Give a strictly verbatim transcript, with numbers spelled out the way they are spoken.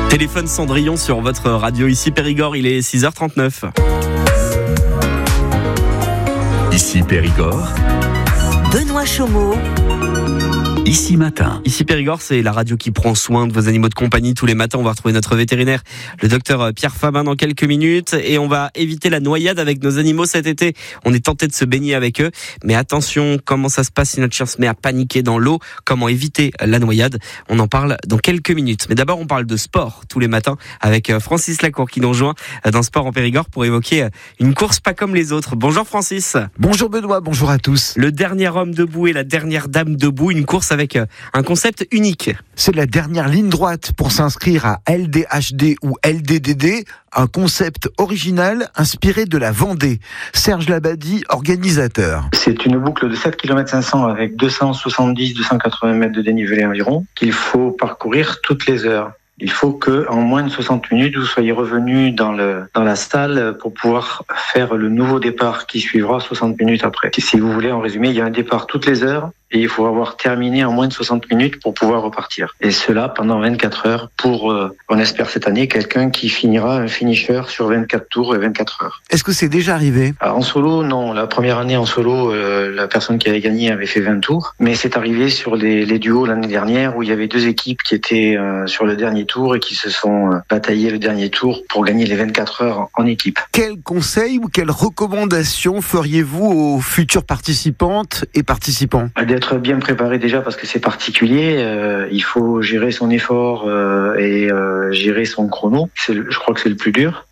Téléphone Cendrillon sur votre radio. Ici Périgord, il est six heures trente-neuf. Ici Périgord, Benoît Chaumeau. Ici Matin. Ici Périgord, c'est la radio qui prend soin de vos animaux de compagnie. Tous les matins, on va retrouver notre vétérinaire, le docteur Pierre Fabin, dans quelques minutes. Et on va éviter la noyade avec nos animaux cet été. On est tenté de se baigner avec eux. Mais attention, comment ça se passe si notre chien se met à paniquer dans l'eau? Comment éviter la noyade? On en parle dans quelques minutes. Mais d'abord, on parle de sport tous les matins avec Francis Lacour qui nous rejoint dans Sport en Périgord pour évoquer une course pas comme les autres. Bonjour Francis. Bonjour Benoît, bonjour à tous. Le dernier homme debout et la dernière dame debout, une course avec un concept unique. C'est la dernière ligne droite pour s'inscrire à L D H D ou L D D D, un concept original inspiré de la Vendée. Serge Labadie, organisateur. C'est une boucle de sept kilomètres cinq cents avec deux cent soixante-dix à deux cent quatre-vingts mètres de dénivelé environ qu'il faut parcourir toutes les heures. Il faut que, en moins de soixante minutes, vous soyez revenu dans le dans la salle pour pouvoir faire le nouveau départ qui suivra soixante minutes après. Si vous voulez, en résumé, il y a un départ toutes les heures et il faut avoir terminé en moins de soixante minutes pour pouvoir repartir. Et cela pendant vingt-quatre heures pour, euh, on espère cette année, quelqu'un qui finira un finisher sur vingt-quatre tours et vingt-quatre heures. Est-ce que c'est déjà arrivé? Alors, en solo, non. La première année en solo, euh, la personne qui avait gagné avait fait vingt tours. Mais c'est arrivé sur les, les duos l'année dernière où il y avait deux équipes qui étaient euh, sur le dernier tour et qui se sont euh, bataillées le dernier tour pour gagner les vingt-quatre heures en équipe. Quel conseil ou quelle recommandation feriez-vous aux futures participantes et participants? D'être bien préparé déjà parce que c'est particulier. Euh, il faut gérer son effort euh, et euh, gérer son chrono. C'est le, je crois que c'est le plus dur.